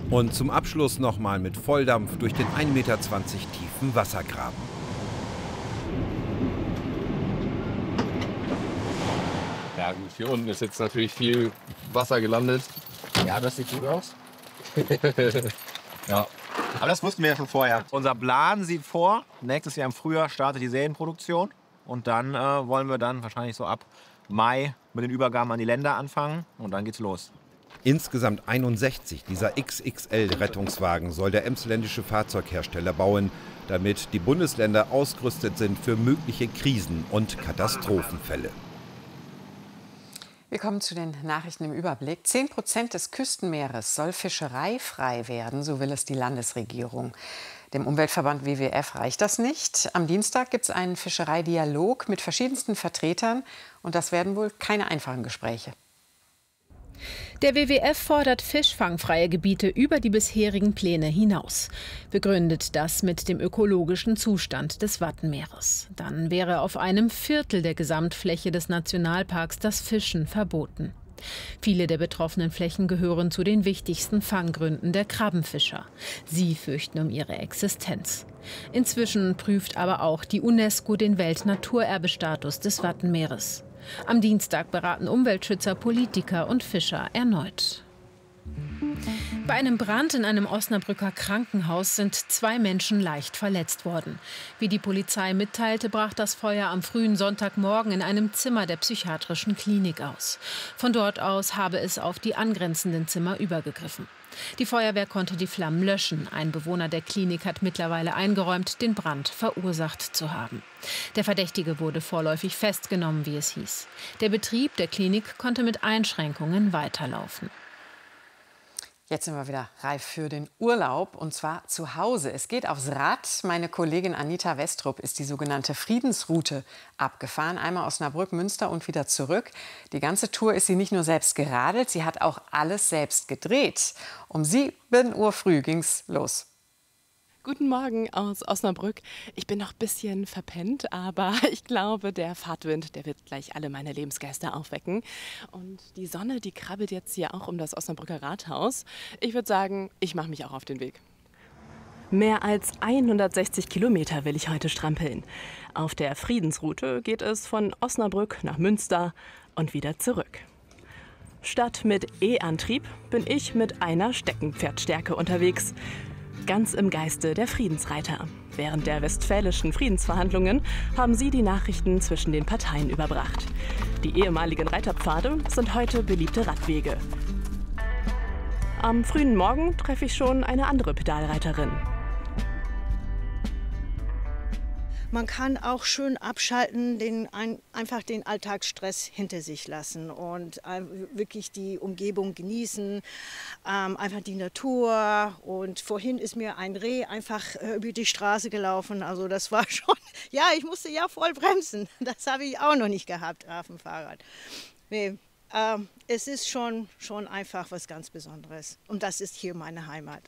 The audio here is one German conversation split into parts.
Und zum Abschluss nochmal mit Volldampf durch den 1,20 Meter tiefen Wassergraben. Ja gut, hier unten ist jetzt natürlich viel Wasser gelandet. Ja, das sieht gut aus. Ja. Aber das wussten wir ja schon vorher. Unser Plan sieht vor, nächstes Jahr im Frühjahr startet die Serienproduktion. Und dann wollen wir dann wahrscheinlich so ab Mai mit den Übergaben an die Länder anfangen. Und dann geht's los. Insgesamt 61 dieser XXL-Rettungswagen soll der emsländische Fahrzeughersteller bauen, damit die Bundesländer ausgerüstet sind für mögliche Krisen- und Katastrophenfälle. Wir kommen zu den Nachrichten im Überblick. 10% des Küstenmeeres soll fischereifrei werden, so will es die Landesregierung. Dem Umweltverband WWF reicht das nicht. Am Dienstag gibt es einen Fischereidialog mit verschiedensten Vertretern. Und das werden wohl keine einfachen Gespräche. Der WWF fordert fischfangfreie Gebiete über die bisherigen Pläne hinaus. Begründet das mit dem ökologischen Zustand des Wattenmeeres. Dann wäre auf einem Viertel der Gesamtfläche des Nationalparks das Fischen verboten. Viele der betroffenen Flächen gehören zu den wichtigsten Fanggründen der Krabbenfischer. Sie fürchten um ihre Existenz. Inzwischen prüft aber auch die UNESCO den Weltnaturerbestatus des Wattenmeeres. Am Dienstag beraten Umweltschützer, Politiker und Fischer erneut. Bei einem Brand in einem Osnabrücker Krankenhaus sind 2 Menschen leicht verletzt worden. Wie die Polizei mitteilte, brach das Feuer am frühen Sonntagmorgen in einem Zimmer der psychiatrischen Klinik aus. Von dort aus habe es auf die angrenzenden Zimmer übergegriffen. Die Feuerwehr konnte die Flammen löschen. Ein Bewohner der Klinik hat mittlerweile eingeräumt, den Brand verursacht zu haben. Der Verdächtige wurde vorläufig festgenommen, wie es hieß. Der Betrieb der Klinik konnte mit Einschränkungen weiterlaufen. Jetzt sind wir wieder reif für den Urlaub, und zwar zu Hause. Es geht aufs Rad. Meine Kollegin Anita Westrup ist die sogenannte Friedensroute abgefahren. Einmal Osnabrück, Münster und wieder zurück. Die ganze Tour ist sie nicht nur selbst geradelt, sie hat auch alles selbst gedreht. Um 7 Uhr früh ging's los. Guten Morgen aus Osnabrück. Ich bin noch ein bisschen verpennt, aber ich glaube, der Fahrtwind, der wird gleich alle meine Lebensgeister aufwecken. Und die Sonne, die krabbelt jetzt hier auch um das Osnabrücker Rathaus. Ich würde sagen, ich mache mich auch auf den Weg. Mehr als 160 Kilometer will ich heute strampeln. Auf der Friedensroute geht es von Osnabrück nach Münster und wieder zurück. Statt mit E-Antrieb bin ich mit einer Steckenpferdstärke unterwegs. Ganz im Geiste der Friedensreiter. Während der westfälischen Friedensverhandlungen haben sie die Nachrichten zwischen den Parteien überbracht. Die ehemaligen Reiterpfade sind heute beliebte Radwege. Am frühen Morgen treffe ich schon eine andere Pedalreiterin. Man kann auch schön abschalten, einfach den Alltagsstress hinter sich lassen und wirklich die Umgebung genießen, einfach die Natur. Und vorhin ist mir ein Reh einfach über die Straße gelaufen. Also das war schon, ja, ich musste ja voll bremsen. Das habe ich auch noch nicht gehabt auf dem Fahrrad. Nee, es ist schon einfach was ganz Besonderes. Und das ist hier meine Heimat.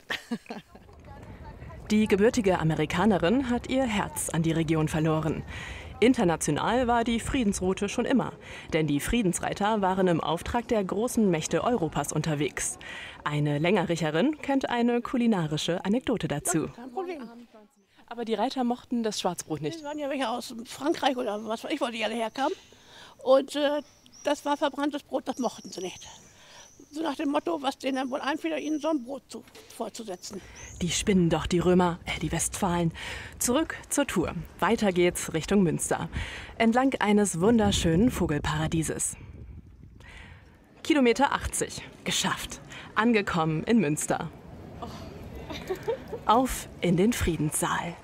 Die gebürtige Amerikanerin hat ihr Herz an die Region verloren. International war die Friedensroute schon immer, denn die Friedensreiter waren im Auftrag der großen Mächte Europas unterwegs. Eine Längerricherin kennt eine kulinarische Anekdote dazu. Kein Problem. Aber die Reiter mochten das Schwarzbrot nicht. Das waren ja welche aus Frankreich oder was weiß ich, wo die alle herkamen. Und das war verbranntes Brot, das mochten sie nicht. So nach dem Motto, was denen dann wohl einfiel, ihnen so ein Brot vorzusetzen. Die spinnen doch, die Römer, die Westfalen. Zurück zur Tour. Weiter geht's Richtung Münster. Entlang eines wunderschönen Vogelparadieses. Kilometer 80. Geschafft. Angekommen in Münster. Auf in den Friedenssaal.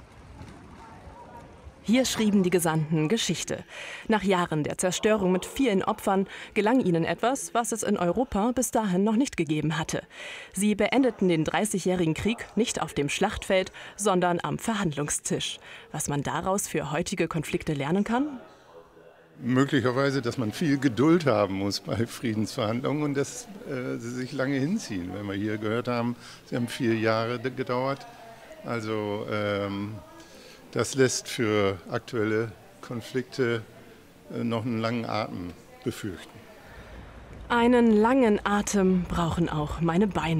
Hier schrieben die Gesandten Geschichte. Nach Jahren der Zerstörung mit vielen Opfern gelang ihnen etwas, was es in Europa bis dahin noch nicht gegeben hatte. Sie beendeten den 30-jährigen Krieg nicht auf dem Schlachtfeld, sondern am Verhandlungstisch. Was man daraus für heutige Konflikte lernen kann? Möglicherweise, dass man viel Geduld haben muss bei Friedensverhandlungen und dass sie sich lange hinziehen. Wenn wir hier gehört haben, sie haben 4 Jahre gedauert. Also das lässt für aktuelle Konflikte noch einen langen Atem befürchten. Einen langen Atem brauchen auch meine Beine.